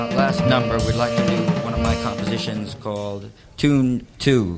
Last number, we'd like to do one of my compositions called Tune 2.